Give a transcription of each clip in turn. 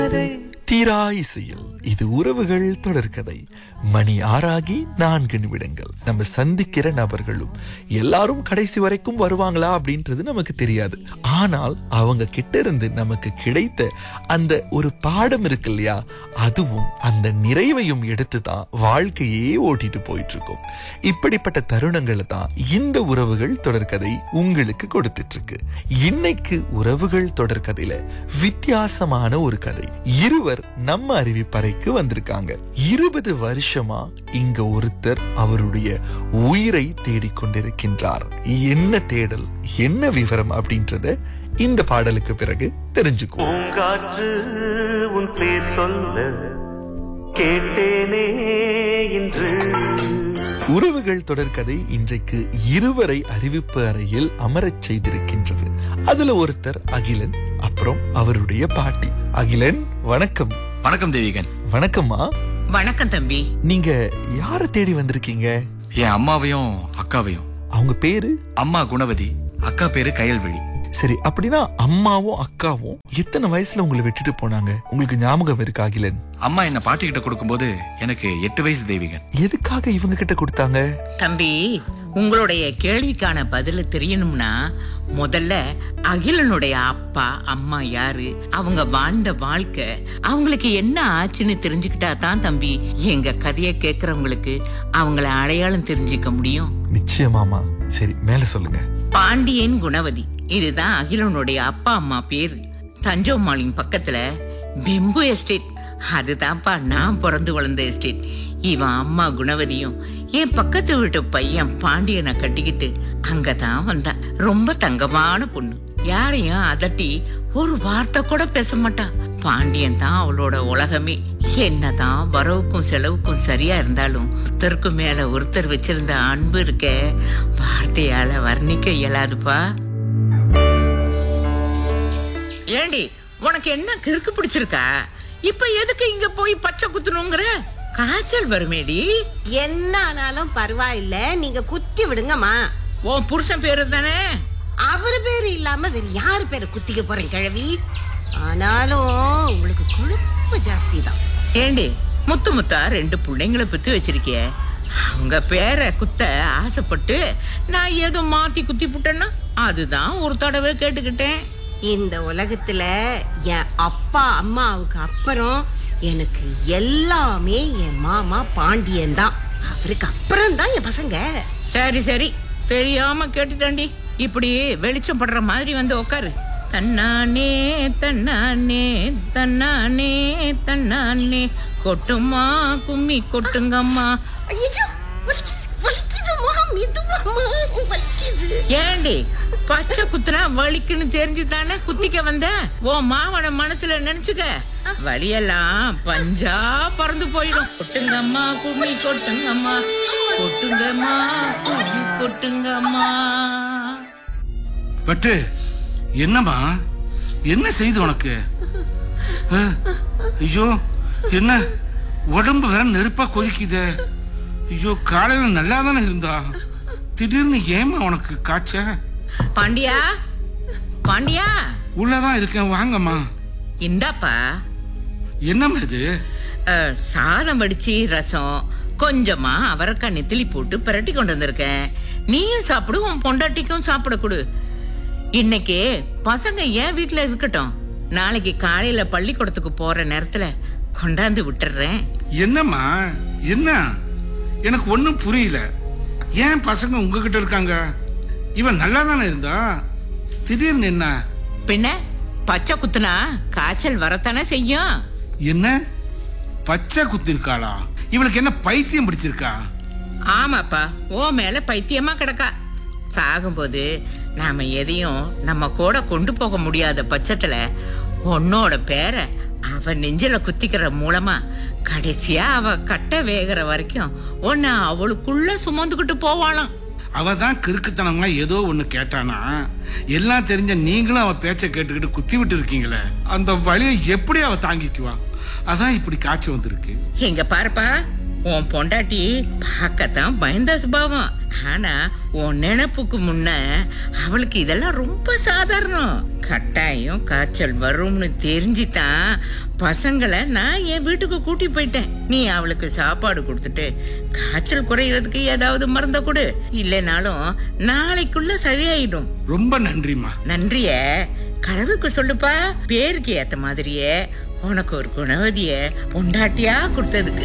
தீரா இசையில் இது உறவுகள் தொடர்கதை. மணி 6:04. நம்ம சந்திக்கிற நபர்களும் எல்லாரும் கடைசி வரைக்கும் வருவாங்களா அப்படின்றது நமக்கு தெரியாது. ஆனால் அவங்க கிட்ட இருந்து நமக்கு கிடைத்த அந்த ஒரு பாடம் இருக்கு இல்லையா, அதுவும் அந்த நிறைவையும் எடுத்துதான் வாழ்க்கையே ஓட்டிட்டு போயிட்டு இருக்கோம். இப்படிப்பட்ட தருணங்களை தான் இந்த உறவுகள் தொடர்கதை உங்களுக்கு கொடுத்துட்டு இருக்கு. இன்னைக்கு உறவுகள் தொடர்கதையில வித்தியாசமான ஒரு கதை. இருவர் நம்ம அறிவிப்பறைக்கு வந்திருக்காங்க. 20 வருஷமா இங்க ஒருத்தர் அவருடைய உயிரை தேடிக்கொண்டிருக்கின்றார். என்ன தேடல், என்ன விவரம் அப்படின்றத இந்த பாடலுக்கு பிறகு தெரிஞ்சுக்குவோம். பூங்காற்று உன் பேர் சொல்ல கேட்டேனே இன்று. உறவுகள் தொடர்கதை இன்றைக்கு இருவரை அறிவிப்பு அறையில் அமரச் செய்திருக்கின்றது. அதுல ஒருத்தர் அகிலன், அப்புறம் அவருடைய பாட்டி. அகிலன், வணக்கம். வணக்கம் தேவிகன். வணக்கம்மா. வணக்கம் தம்பி. நீங்க யாரை தேடி வந்திருக்கீங்க? என் அம்மாவையும் அக்காவையும். அவங்க பேரு? அம்மா குணவதி, அக்கா பேரு கயல்விழி. சரி, அப்படின்னா அம்மாவும் அக்காவும் எத்தனை வயசுல உங்களை விட்டுட்டு போனாங்க? உங்களுக்கு ஞாபகம் இருக்கா அகிலன்? அம்மா என்ன பாட்டி கிட்ட கொடுக்கும்போது எனக்கு 8 வயசு தேவிகன். எதுக்காக இவங்க கிட்ட கொடுத்தாங்க? தம்பி, உங்களுடைய கேள்விக்கான பதில தெரியணும்னா முதல்ல அகிலனுடைய அப்பா அம்மா யாரு, அவங்க வாழ்ந்த வாழ்க்கை, அவங்களுக்கு என்ன ஆச்சுன்னு தெரிஞ்சுக்கிட்டா தான் தம்பி எங்க கதையை கேக்குறவங்களுக்கு அவங்கள அடையாளம் தெரிஞ்சுக்க முடியும். நிச்சயமாமா. சரி, மேல சொல்லுங்க. பாண்டியன் குணவதி, இதுதான் அகிலனுடைய அப்பா அம்மா பேரு. தஞ்சோமாலின் பக்கத்துல பெம்பு எஸ்டேட், அதுதான்ப்பா நான் பிறந்து வளர்ந்த எஸ்டேட். இவன் அம்மா குணவதியும் என் பக்கத்து வீட்டு பையன் பாண்டியனை கட்டிக்கிட்டு அங்கதான் வந்தா. ரொம்ப தங்கமான பொண்ணு, யாரையும் அதட்டி ஒரு வார்த்தை கூட பேச மாட்டா. பாண்டியன் தான் அவளோட உலகமே. என்னதான் வரவுக்கும் செலவுக்கும் சரியா இருந்தாலும் ஒருத்தருக்கு மேல ஒருத்தர் வச்சிருந்த அன்பு இருக்க வார்த்தையால வர்ணிக்க இயலாதுப்பா. ஏண்டி, உனக்கு என்ன கிறுக்கு பிடிச்சிருக்கா? இப்ப எதுக்கு இங்க போய் பச்சை குத்துணுங்கிற? காய்ச்சல் வருமேடி. என்ன ஆனாலும் பரவாயில்ல, நீங்க குத்தி விடுங்கம்மா. உன் புருஷன் பேரு தானே? அவரு பேரு இல்லாம வேற யாரு பேரை குத்திக்க போறேன் கிழவி? ஆனாலும் உங்களுக்கு கொழுப்பு ஜாஸ்தி தான். ஏண்டி, முத்து முத்தா 2 பிள்ளைங்களை பெத்து வச்சிருக்கிய, அவங்க பேரை குத்த ஆசைப்பட்டு நான் ஏதோ மாத்தி குத்தி புட்டேன்னா அதுதான் ஒரு தடவை கேட்டுக்கிட்டேன். இந்த உலகத்துல என் அப்பா அம்மாவுக்கு அப்புறம் எனக்கு எல்லாமே என் மாமா பாண்டியன் தான். அவருக்கு அப்புறம் தான் என் பசங்க. சரி சரி, தெரியாம கேட்டுட்டாண்டி. இப்படி வெளிச்சம் படுற மாதிரி வந்து உக்காரு. தன்னானே தன்னானே தன்னானே தன்னானே, கொட்டுமா கும்மி கொட்டுங்கம்மா. ஐயோ, வலிக்குதுமா, மெதுவாமா, வலிக்குது. ஏண்டி, பச்சை குத்துனா வலிக்குன்னு தெரிஞ்சு தானே குத்திக்க வந்த? ஓ மாவன மனசுல நினைச்சுக்க, வலியெல்லாம் பஞ்சா பறந்து போயிடும். கொட்டுங்கம்மா கும்மி கொட்டுங்கம்மா, கொட்டுங்கம்மா கும்மி கொட்டுங்கம்மா. பட்டு, என்னம்மா, என்ன செய்து உனக்கு? ஐயோ, என்ன உடம்பு வேற நெருப்பா கொதிக்குதே. ஐயோ, காலையில நல்லா தானே இருந்தா, திடீர்னு ஏமா உனக்கு காய்ச்ச? பாண்டியா, பாண்டியா. உள்ளதான் இருக்கேன், வாங்கம்மா. இந்தாப்பா. என்னம்மா இது? சாதம் வடிச்சு ரசம், கொஞ்சமா அவரைக்காய் நெத்திலி போட்டு பிரட்டி கொண்டு வந்திருக்கேன். நீயும் சாப்பிடு, உன் பொண்டாட்டிக்கும் சாப்பிட கொடு. இன்னைக்கு பசங்க ஏன் வீட்டுல இருக்கட்டும், நாளைக்கு காலையில பள்ளிக்கூடத்துக்கு போற நேரத்துல கொண்டாந்து விட்டுறேன். என்னம்மா, என்ன? எனக்கு ஒன்னும் புரியல. ஏன் பசங்க உங்ககிட்ட இருக்காங்க? இவன் நல்லா தானே இருந்தா, திடீர்னு என்ன? பின்ன பச்சை குத்துனா காய்ச்சல் வரத்தானே செய்யும். என்ன பச்சை குத்திருக்காளா? இவளுக்கு என்ன பைத்தியம் பிடிச்சிருக்கா? ஆமாப்பா, ஓ மேல பைத்தியமா கிடக்கா. சாகும்போது நாம எதையும் நம்ம கூட கொண்டு போக முடியாத பட்சத்துல உன்னோட பேரை அவ நெஞ்சில குத்திக்கிற மூலமா கடைசியா அவ கட்ட வேகிற வரைக்கும் உன்னை அவளுக்குள்ள சுமந்துக்கிட்டு போவாளாம். அவதான் கிறுக்குத்தனமா ஏதோ ஒண்ணு கேட்டானா, எல்லாம் தெரிஞ்ச நீங்களும் அவ பேச்ச கேட்டுக்கிட்டு குத்தி விட்டு இருக்கீங்களே, அந்த வழியை எப்படி அவ தாங்கிக்குவா? அதான் இப்படி காய்ச்சி வந்திருக்கு. எங்க பாருப்பா, உன் பொண்டாட்டி பார்க்கத்தான் பயந்த சுபாவம். ஆனா உன் நினைப்புக்கு முன்ன அவளுக்கு இதெல்லாம் ரொம்ப சாதாரணம். கட்டாயம் காய்ச்சல் வரும்னு தெரிஞ்சுதான் பசங்களை நான் என் வீட்டுக்கு கூட்டி போயிட்டேன். நீ அவளுக்கு சாப்பாடு கொடுத்துட்டு காய்ச்சல் குறையிறதுக்கு ஏதாவது மருந்த கொடு, இல்லைனாலும் நாளைக்குள்ள சரியாயிடும். ரொம்ப நன்றிமா. நன்றிய கடவுளுக்கு சொல்லுப்பா. பேருக்கு ஏத்த மாதிரியே உனக்கு ஒரு குணவதிய பொண்டாட்டியா கொடுத்ததுக்கு.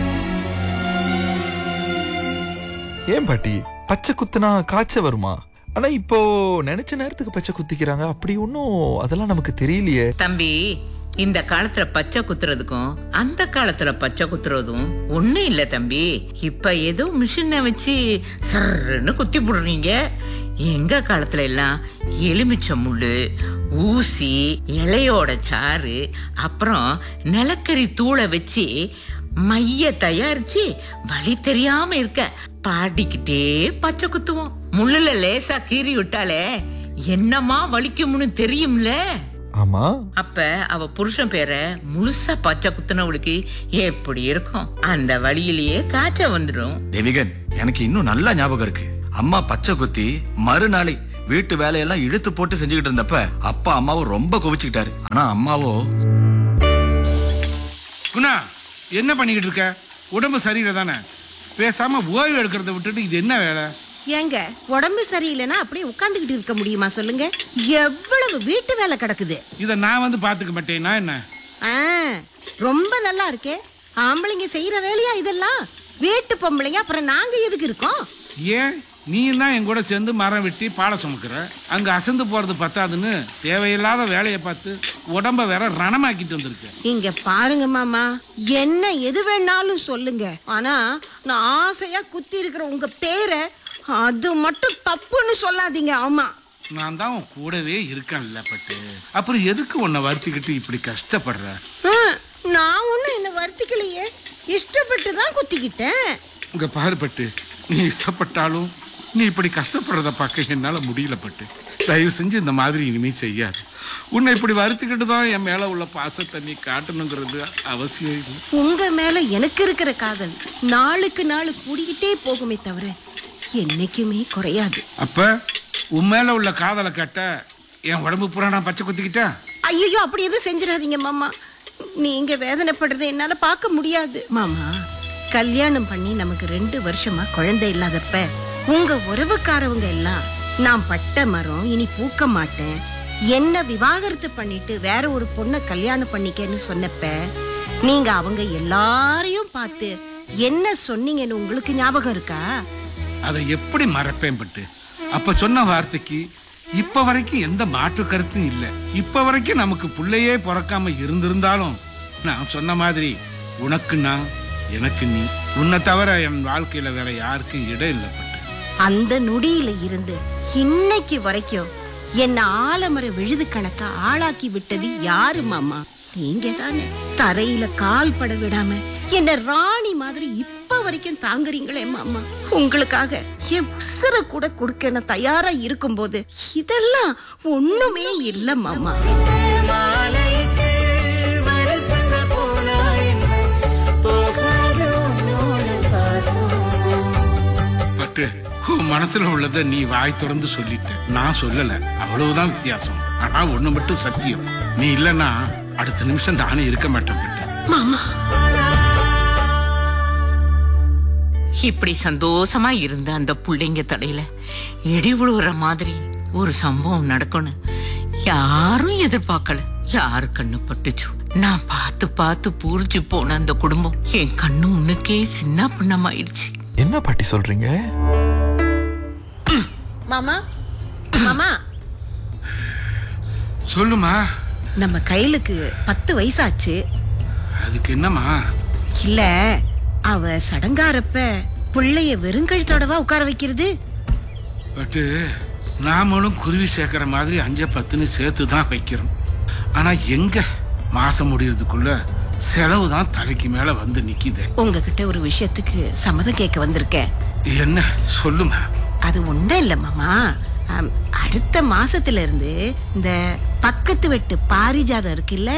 ஏன் பாட்டி, பச்சை குத்துனா காய்ச்சல் வருமா? ஆனா இப்போ நினைச்ச நேரத்துக்கு பச்சை குத்திக்கிறாங்க, அப்படி ஒன்னும் அதெல்லாம் நமக்கு தெரியலையே. தம்பி, இந்த காலத்துல பச்சை குத்துறதுக்கும் அந்த காலத்துல பச்சை குத்துறதும் ஒண்ணு இல்ல தம்பி. இப்ப ஏதோ மிஷினை வச்சு சர்ன்னு குத்தி போடுறீங்க. எங்க காலத்துல எல்லாம் எலுமிச்சை முள்ளு, ஊசி, இலையோட சாறு, அப்புறம் நிலக்கரி தூளை வச்சு மைய தயாரிச்சு வலி தெரியாம இருக்க பாடிக்கிட்டே பச்சை குத்துவோம். முள்ளுல லேசா கீறி விட்டாலே என்னமா வலிக்கும்னு தெரியும்ல. ஆமா. அப்ப அவ புருஷன் பேரை முழுசா பச்சை குத்துனவளுக்கு எப்படி இருக்கும்? அந்த வழியிலேயே காய்ச்சல் வந்துடும். தேவிகன், எனக்கு இன்னும் நல்லா ஞாபகம் இருக்கு. அம்மா பச்சை குத்தி மறுநாளை வீட்டு வேலையெல்லாம் இழுத்து போட்டு செஞ்சுக்கிட்டு இருந்தப்ப அப்பா அம்மாவும் ரொம்ப கோவிச்சுக்கிட்டாரு. ஆனா அம்மாவோ, குணா என்ன பண்ணிக்கிட்டு இருக்க? உடம்பு சரியில்லை தானே? பேசாம ஓய்வு எடுக்கிறத விட்டுட்டு இது என்ன வேலை? ஏங்க, உடம்பு சரியில்லைன்னா அப்படியே உட்கார்ந்துகிட்டு இருக்க முடியுமா சொல்லுங்க? எவ்வளவு வீட்டு வேலை கிடக்குது. இத நான் வந்து பாத்துக்க மாட்டேன்னா என்ன? ரொம்ப நல்லா இருக்கே. ஆம்பளைங்க செய்யற வேலையா இதெல்லாம்? வீட்டு பொம்பளைங்க அப்புறம் நாங்க எதுக்கு இருக்கோம்? ஏன் நீ தான் என் கூட சேர்ந்து மரம் வெட்டி பாலை சுமக்கிற? அங்க அசந்து போறது பத்தாதுன்னு தேவையில்லாத வேலையை பார்த்து உடம்ப வேற ரணமாக்கிட்டு வந்திருக்கு. இங்க பாருங்க மாமா, என்ன எது வேணாலும் சொல்லுங்க, ஆனா நான் ஆசையா குத்தி இருக்கிற உங்க பேரை அது மட்டும் தப்புன்னு சொல்லாதீங்க. ஆமா, நான் தான் உன் கூடவே இருக்கேன்ல பட்டு. அப்புறம் எதுக்கு உன்னை வருத்திக்கிட்டு இப்படி கஷ்டப்படுற? நான் ஒண்ணு என்ன வருத்திக்கலையே, இஷ்டப்பட்டு தான் குத்திக்கிட்டேன். இங்க பாரு பட்டு, நீ இஷ்டப்பட்டாலும் நீ இப்படி கஷ்டப்படுறத பார்க்க என்னால முடியல பட்டு. தயவு செஞ்சு இந்த மாதிரி இனிமே செய்யாது. உன்னை இப்படி வருத்திக்கிட்டு தான் என் மேல உள்ள பாசத்தை நீ காட்டணுங்கிறது அவசியம் இல்லை. உங்க மேல எனக்கு இருக்கிற காதல் நாளுக்கு நாள் கூடிக்கிட்டே போகுமே தவிர என்னைக்குமே குறையாது. அப்ப உன் மேல உள்ள காதலை காட்ட என் உடம்பு பூரா நான் பச்சை குத்திக்கிட்டேன். ஐயோ, அப்படி எதுவும் செஞ்சிடாதீங்க மாமா. நீங்க வேதனைப்படுறதை என்னால பார்க்க முடியாது. மாமா, கல்யாணம் பண்ணி நமக்கு 2 வருஷமா குழந்தை இல்லாதப்ப உங்க உறவுக்காரவங்க எல்லாம் நான் பட்ட மரம் இனி பூக்க மாட்டேன், என்ன விவாகரத்து பண்ணிட்டு வேற ஒரு பொண்ணை கல்யாணம் பண்ணிக்கன்னு சொன்னப்ப நீங்க அவங்க எல்லாரையும் பார்த்து என்ன சொன்னீங்கன்னு உங்களுக்கு ஞாபகம் இருக்கா? அதை எப்படி மறப்பேன் பட்டு? அப்ப சொன்ன வார்த்தைக்கு இப்ப வரைக்கும் எந்த மாற்று கருத்தும் இல்லை. இப்ப வரைக்கும் நமக்கு பிள்ளையே பிறக்காம இருந்திருந்தாலும் நான் சொன்ன மாதிரி உனக்கு நான், எனக்கு நீ, உன்னை தவிர என் வாழ்க்கையில வேற யாருக்கும் இடம் இல்லை பட்டு. அந்த நொடியில இருந்து இன்னைக்கு வரைக்கும் என்ன ஆலமர விழுது கணக்கா ஆளாக்கி விட்டது யாரு மாமா? நீங்க தானே. தரையில கால் பட விடாம என்ன ராணி மாதிரி இப்ப வரைக்கும் தாங்குறீங்களே மாமா. உங்களுக்காக என் உசுர கூட கொடுக்க நான் தயாரா இருக்கும் போது இதெல்லாம் ஒண்ணுமே இல்ல மாமா. பட்டு, உன் மனசுல உள்ளதை நீ வாய் திறந்து சொல்லிட்ட, நான் சொல்லல, அவ்வளவுதான் வித்தியாசம். ஆனா ஒண்ணு மட்டும் சத்தியம், நீ இல்லன்னா அடுத்த நிமிஷம் நானே இருக்க மாட்டேன் பட்டு. மாமா, இப்படி சந்தோஷமா இருந்த அந்த புள்ளைங்க தடையில இடி விழுற மாதிரி ஒரு சம்பவம் நடக்கணும் யாரும் எதிர்பார்க்கல. யாரு கண்ணு பட்டுச்சோ, நான் பார்த்து பார்த்து பூரிச்சு போன அந்த குடும்பம் என் கண்ணு முன்னுக்கே சின்ன பின்னமாயிடுச்சு. என்ன பாட்டி சொல்றீங்க? மாமா, மாமா, சொல்லுமா. நம்ம கையிலுக்கு 10 வயசாச்சு. அதுக்கு என்னமா? இல்ல, அவ சடங்காரப்ப பிள்ளைய வெறுங்கழுத்தோடவா உட்கார வைக்கிறது? பட்டு, நாமளும் குருவி சேர்க்கிற மாதிரி 5-10 சேர்த்து தான் வைக்கிறோம். ஆனா எங்க மாசம் முடியறதுக்குள்ள செலவு தான் தலைக்கு மேல வந்து நிக்குது. உங்ககிட்ட ஒரு விஷயத்துக்கு சம்மதம் கேட்க வந்திருக்கேன். என்ன சொல்லுமா? அது ஒண்ணும் இல்ல மாமா. அடுத்த மாசத்துல இருந்து இந்த பக்கத்து வெட்டு பாரிஜாதம் இருக்குல்ல,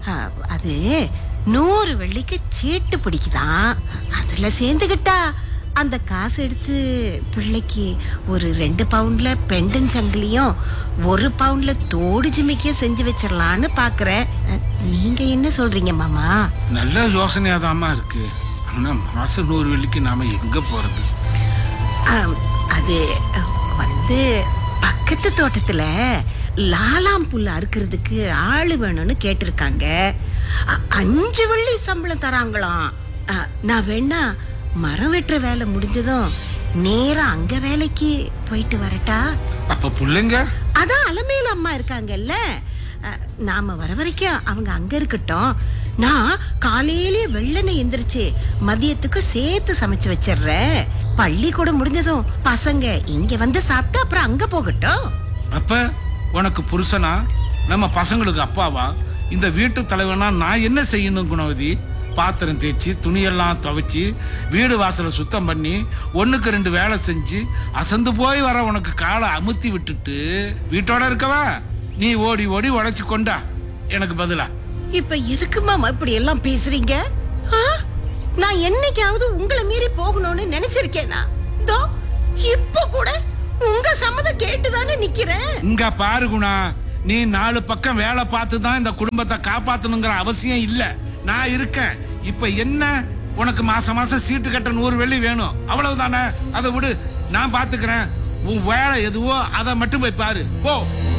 அது 100 வெள்ளிக்கு சீட்டு பிடிக்குதான். அதுல சேர்ந்துகிட்டா அந்த காசு எடுத்து பிள்ளைக்கு ஒரு 2 பவுண்ட்ல பெண்டன் சங்கிலியும் 1 பவுண்ட்ல தோடு ஜிமிக்கியும் செஞ்சு வச்சிடலான்னு பாக்குறேன். நீங்க என்ன சொல்றீங்க மாமா? நல்ல யோசனையாதாம்மா இருக்கு. ஆனா மாசம் 100 வெள்ளிக்கு நாம எங்க போறது? அது வந்து பக்கத்து தோட்டத்துல லாலாம் புல் அறுக்கிறதுக்கு ஆளு வேணும்னு கேட்டிருக்காங்க. 5 வெள்ளி சம்பளம் தராங்களாம். நான் வேணா மரம் வெட்டுற வேலை முடிஞ்சதும் நேரா அங்க வேலைக்கு போயிட்டு வரட்டா? அப்ப புள்ளைங்க அதான் அலமேல அம்மா இருக்காங்கல்ல, நாம வர வரைக்கும் அவங்க அங்க இருக்கட்டும். நான் காலையிலே வெள்ளனை எந்திரிச்சு மதியத்துக்கு சேர்த்து சமைச்சு வச்சிடுறேன். பள்ளிக்கூடம் முடிஞ்சதும் பசங்க இங்க வந்து சாப்பிட்டு அப்புறம் அங்க போகட்டும். அப்ப உனக்கு புருஷனா, நம்ம பசங்களுக்கு அப்பாவா, இந்த வீட்டு தலைவனா நான் என்ன செய்யணும் குணவதி? பாத்திரம் தேய்ச்சி துணியெல்லாம் துவைச்சி வீடு வாசலை சுத்தம் பண்ணி 1க்கு 2 வேலை செஞ்சு அசந்து போய் வர உனக்கு காலை அமுத்தி விட்டுட்டு வீட்டோட இருக்கவா நீ ஓடி ஓடி உழைச்சு கொண்டா எனக்கு பதிலா? இப்ப எதுக்கு மாமா இப்படி எல்லாம் பேசுறீங்க? நான் என்னைக்காவது உங்களை மீறி போகணும்னு நினைச்சிருக்கேனா? இப்ப கூட உங்க சம்மதம் கேட்டுதானே நிக்கிறேன். இங்க பாரு குணா, நீ 4 பக்கம் வேலை பார்த்துதான் இந்த குடும்பத்தை காப்பாத்தணுங்கிற அவசியம் இல்ல. நான் இருக்கேன். இப்ப என்ன, உனக்கு மாசம் மாசம் சீட்டு கட்ட 100 வெள்ளி வேணும், அவ்வளவுதானே? அதை விடு, நான் பாத்துக்கிறேன். உன் வேலை எதுவோ அதை மட்டும் போய் பாரு, போ.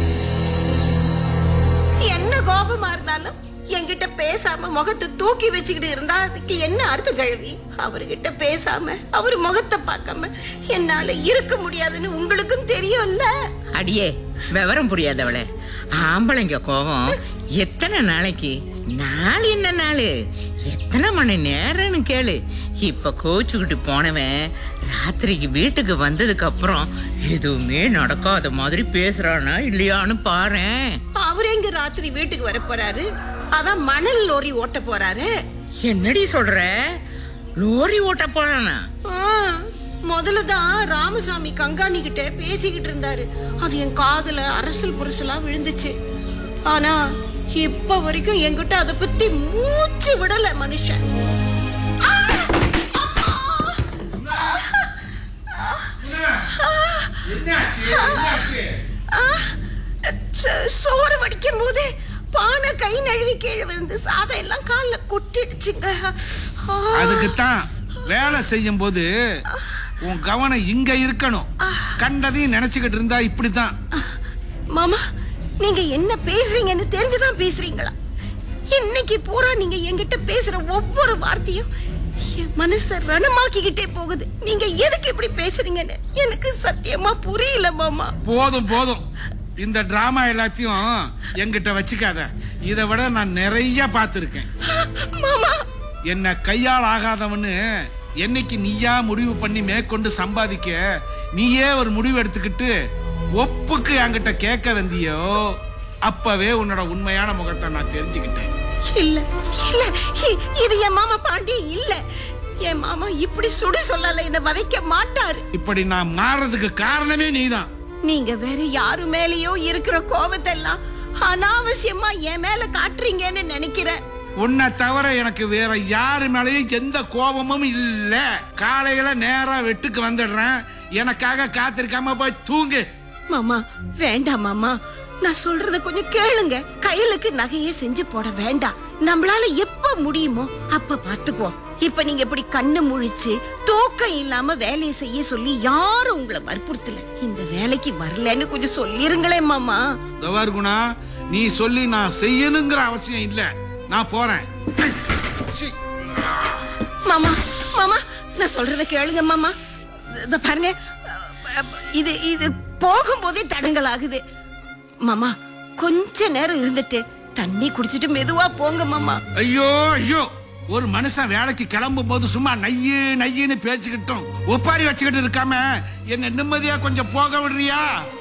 என்ன கோபமா இருந்தாலும் என்கிட்ட பேசாம முகத்தை தூக்கி வச்சுக்கிட்டு இருந்தா அதுக்கு என்ன அர்த்தம் கழுவி? அவர்கிட்ட பேசாம அவர் முகத்தை பார்க்காம என்னால இருக்க முடியாதுன்னு உங்களுக்கும் தெரியும்ல. அடியே விவரம் புரியாதவளே, ஆம்பளைங்க கோபம் எத்தனை நாளைக்கு? நாள் என்ன நாளு, எத்தனை மணி நேரம்னு கேளு. இப்ப கோச்சுக்கிட்டு போனவன் ராத்திரிக்கு வீட்டுக்கு வந்ததுக்கு அப்புறம் எதுவுமே நடக்காத மாதிரி பேசுறானா இல்லையான்னு பாரேன். அவரு எங்க ராத்திரி வீட்டுக்கு வர போறாரு? அதான் மணல் லோரி ஓட்ட போறாரு. என்னடி சொல்ற? லோரி ஓட்ட போறானா? முதல்லதான் ராமசாமி கங்காணி கிட்ட பேசிக்கிட்டு இருந்தாரு. அது என் காதுல அரசல் புரசலா விழுந்துச்சு. ஆனா இப்ப வரைக்கும் என்கிட்ட அதை பத்தி மூச்சு விடல மனுஷன். சோறு வடிக்கும் போது பானை கை நழுவி கீழே விழுந்து சாதம் எல்லாம் கால்ல கொட்டிடுச்சுங்க. அதுக்குத்தான் வேலை செய்யும் போது உன் கவனம் இங்க இருக்கணும். கண்டதையும் நினைச்சுக்கிட்டு இருந்தா இப்படித்தான். மாமா, நீங்க என்ன பேசுறீங்கன்னு தெரிஞ்சுதான் பேசுறீங்களா? இன்னைக்கு பூரா நீங்க என்கிட்ட பேசுற ஒவ்வொரு வார்த்தையும் என் மனச ரணமாக்கிக்கிட்டே போகுது. நீங்க எதுக்கு இப்படி பேசுறீங்கன்னு எனக்கு சத்தியமா புரியல மாமா. போதும் போதும், இந்த டிராமா எல்லாத்தையும் என்கிட்ட வச்சுக்காத. இதை விட நான் நிறைய பார்த்திருக்கேன் மாமா. என்ன கையால் ஆகாதவன்னு என்னைக்கு நீயா முடிவு பண்ணி மேற்கொண்டு சம்பாதிக்க நீயே ஒரு முடிவு எடுத்துக்கிட்டு ஒப்புக்கு என்கிட்ட கேட்க வந்தியோ, அப்பவே உன்னோட உண்மையான முகத்தை நான் தெரிஞ்சுக்கிட்டேன். இல்ல இல்ல, இது என் மாமா பாண்டி இல்ல. என் மாமா இப்படி சுடு சொல்லல என்ன வதைக்க மாட்டாரு. இப்படி நான் மாறதுக்கு காரணமே நீதான். நீங்க வேற யாரு மேலயோ இருக்கிற கோபத்தை எல்லாம் அனாவசியமா என் மேல காட்டுறீங்கன்னு நினைக்கிறேன். உன்னை தவிர எனக்கு வேற யாரு மேலேயும் எந்த கோபமும் இல்ல. காலையில நேரா வெட்டுக்கு வந்துடுறேன். எனக்காக காத்திருக்காம போய் தூங்கு. மாமா வேண்டாம் மாமா, நான் சொல்றத கொஞ்சம் கேளுங்க. கையிலுக்கு நகையே செஞ்சு போட வேண்டாம். நம்மளால எப்ப முடியுமோ அப்ப பாத்துக்குவோம். இப்ப நீங்க இப்படி கண்ணு முழிச்சு தூக்கம் இல்லாம வேலையை செய்ய சொல்லி யாரும் உங்களை வற்புறுத்தல. இந்த வேலைக்கு வரலன்னு கொஞ்சம் சொல்லிருங்களே மாமா. குணா, நீ சொல்லி நான் செய்யணுங்கிற அவசியம் இல்ல. நான் போறேன். மாமா மாமா, நான் சொல்றத கேளுங்க மாமா. இத பாருங்க, இது இது போகும்போதே தடங்கள் ஆகுது. மாமா கொஞ்ச நேரம் இருந்துட்டு தண்ணி குடிச்சிட்டு மெதுவா போங்க மாமா. ஐயோ ஐயோ, ஒரு மனுஷன் வேலைக்கு கிளம்பும் போது சும்மா நையே நையின்னு பேச்சுக்கிட்டோம் ஒப்பாரி வச்சுக்கிட்டு இருக்காம என்ன நிம்மதியா கொஞ்சம் போக விடுறியா?